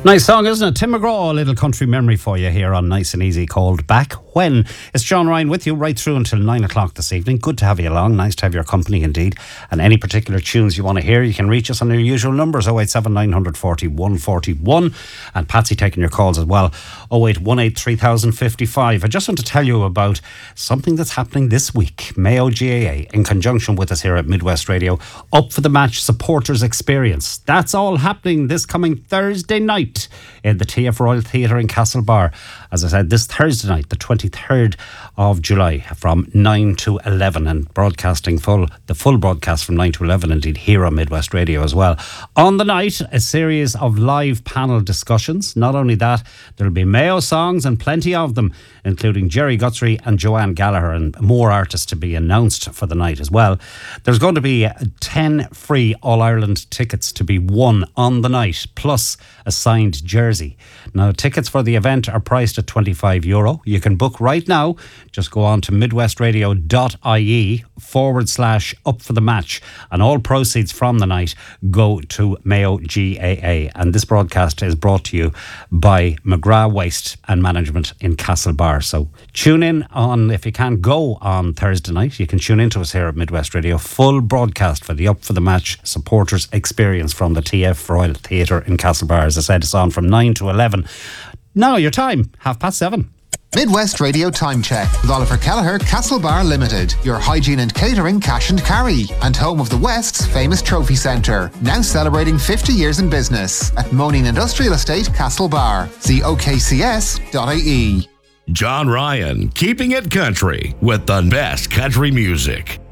Nice song, isn't it? Tim McGraw, a little country memory for you here on Nice and Easy, called Back When. It's John Ryan with you right through until 9 o'clock this evening. Good to have you along. Nice to have your company indeed. And any particular tunes you want to hear, you can reach us on our usual numbers, 087 940 141. And Patsy taking your calls as well, 0818 3055. I just want to tell you about something that's happening this week. Mayo GAA, in conjunction with us here at Midwest Radio, Up for the Match Supporters Experience. That's all happening this coming Thursday night in the TF Royal Theatre in Castlebar. As I said, this Thursday night, the 23rd of July, from 9 to 11, and broadcasting the full broadcast from 9 to 11, indeed, here on Midwest Radio as well. On the night, a series of live panel discussions. Not only that, there'll be Mayo songs, and plenty of them, including Jerry Guthrie and Joanne Gallagher, and more artists to be announced for the night as well. There's going to be 10 free All-Ireland tickets to be won on the night, plus a signed jersey. Now, tickets for the event are priced at €25. You can book right now. Just go on to midwestradio.ie/up for the match, and all proceeds from the night go to Mayo GAA. And this broadcast is brought to you by McGrath Waste and Management in Castlebar. So tune in on, if you can't go on Thursday night, you can tune in to us here at Midwest Radio. Full broadcast for the Up for the Match supporters experience from the TF Royal Theatre in Castlebar. As I said, it's on from 9 to 11. Now your time, 7:30. Midwest Radio Time Check with Oliver Kelleher, Castlebar Limited, your hygiene and catering cash and carry, and home of the West's famous trophy centre, now celebrating 50 years in business at Moaning Industrial Estate, Castlebar. See okcs.ie. John Ryan, keeping it country with the best country music.